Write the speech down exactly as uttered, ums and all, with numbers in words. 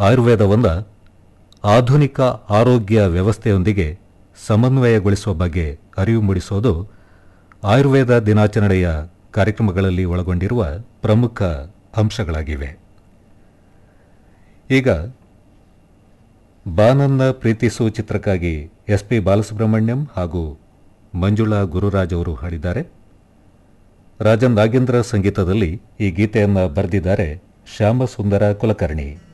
ಆಯುರ್ವೇದವನ್ನು ಆಧುನಿಕ ಆರೋಗ್ಯ ವ್ಯವಸ್ಥೆಯೊಂದಿಗೆ ಸಮನ್ವಯಗೊಳಿಸುವ ಬಗ್ಗೆ ಅರಿವು ಮೂಡಿಸೋದು ಆಯುರ್ವೇದ ದಿನಾಚರಣೆಯ ಕಾರ್ಯಕ್ರಮಗಳಲ್ಲಿ ಒಳಗೊಂಡಿರುವ ಪ್ರಮುಖ ಅಂಶಗಳಾಗಿವೆ. ಈಗ ಬಾನನ್ನ ಪ್ರೀತಿಸು ಚಿತ್ರಕ್ಕಾಗಿ ಎಸ್ ಪಿ ಬಾಲಸುಬ್ರಹ್ಮಣ್ಯಂ ಹಾಗೂ ಮಂಜುಳಾ ಗುರುರಾಜ್ ಅವರು ಹಾಡಿದ್ದಾರೆ. ರಾಜನ್ ನಾಗೇಂದ್ರ ಸಂಗೀತದಲ್ಲಿ ಈ ಗೀತೆಯನ್ನು ಬರೆದಿದ್ದಾರೆ ಶ್ಯಾಮಸುಂದರ ಕುಲಕರ್ಣಿ.